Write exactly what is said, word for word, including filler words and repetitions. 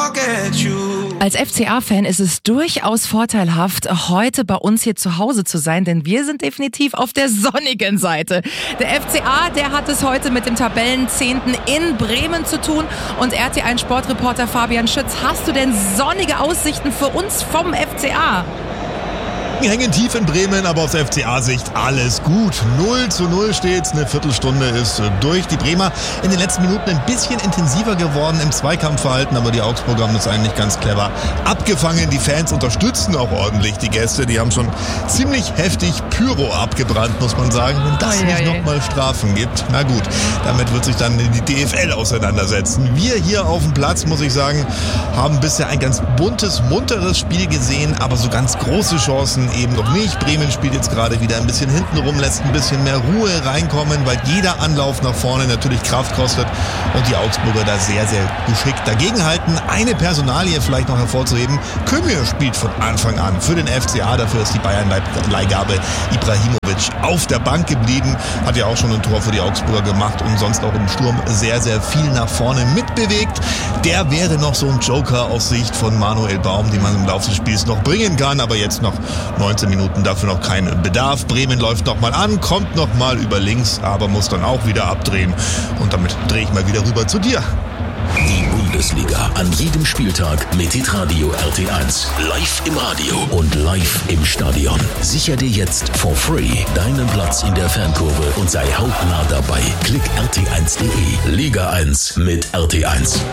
forget you. Als F C A-Fan ist es durchaus vorteilhaft, heute bei uns hier zu Hause zu sein, denn wir sind definitiv auf der sonnigen Seite. Der F C A, der hat es heute mit dem Tabellenzehnten in Bremen zu tun. Und R T eins Sportreporter Fabian Schütz, hast du denn sonnige Aussichten für uns vom F C A? Wir hängen tief in Bremen, aber aus F C A-Sicht alles gut. null zu null steht's, eine Viertelstunde ist durch. Die Bremer in den letzten Minuten ein bisschen intensiver geworden im Zweikampfverhalten, aber die Augsburger haben das eigentlich ganz clever abgefangen. Die Fans unterstützen auch ordentlich die Gäste. Die haben schon ziemlich heftig Pyro abgebrannt, muss man sagen. Wenn das nicht nochmal Strafen gibt, na gut, damit wird sich dann die D F L auseinandersetzen. Wir hier auf dem Platz, muss ich sagen, haben bisher ein ganz buntes, munteres Spiel gesehen, aber so ganz große Chancen eben noch nicht. Bremen spielt jetzt gerade wieder ein bisschen hinten rum, lässt ein bisschen mehr Ruhe reinkommen, weil jeder Anlauf nach vorne natürlich Kraft kostet und die Augsburger da sehr, sehr geschickt dagegenhalten. Eine Personalie vielleicht noch hervorzuheben. Kömür spielt von Anfang an für den F C A. Dafür ist die Bayern-Leihgabe Ibrahimovic auf der Bank geblieben. Hat ja auch schon ein Tor für die Augsburger gemacht und sonst auch im Sturm sehr, sehr viel nach vorne mitbewegt. Der wäre noch so ein Joker aus Sicht von Manuel Baum, den man im Laufe des Spiels noch bringen kann, aber jetzt noch neunzehn Minuten, dafür noch kein Bedarf. Bremen läuft nochmal an, kommt nochmal über links, aber muss dann auch wieder abdrehen. Und damit drehe ich mal wieder rüber zu dir. Die Bundesliga an jedem Spieltag mit Hitradio R T eins. Live im Radio und live im Stadion. Sicher dir jetzt for free deinen Platz in der Fankurve und sei hautnah dabei. Klick R T eins punkt de. Liga eins mit R T eins.